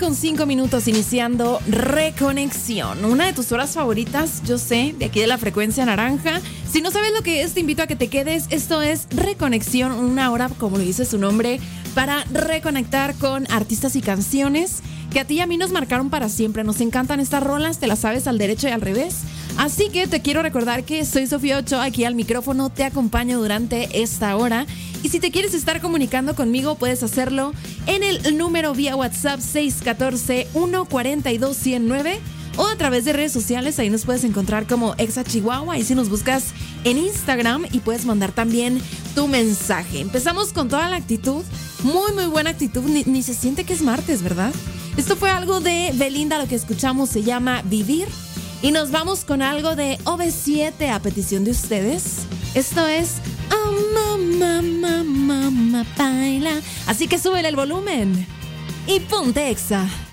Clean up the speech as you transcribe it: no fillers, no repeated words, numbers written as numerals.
9:05 iniciando Reconexión, una de tus horas favoritas, yo sé, de aquí de la frecuencia naranja. Si no sabes lo que es, te invito a que te quedes. Esto es Reconexión, una hora, como lo dice su nombre, para reconectar con artistas y canciones que a ti y a mí nos marcaron para siempre. Nos encantan estas rolas, te las sabes al derecho y al revés. Así que te quiero recordar que soy Sofía Ochoa, aquí al micrófono, te acompaño durante esta hora. Y si te quieres estar comunicando conmigo, puedes hacerlo en el número vía WhatsApp 614-142-109 o a través de redes sociales. Ahí nos puedes encontrar como Exa Chihuahua. Ahí sí nos buscas en Instagram y puedes mandar también tu mensaje. Empezamos con toda la actitud, muy buena actitud. Ni se siente que es martes, ¿verdad? Esto fue algo de Belinda, lo que escuchamos se llama Vivir. Y nos vamos con algo de OV7 a petición de ustedes. Esto es Mamá Baila. Así que súbele el volumen y ponte Exa.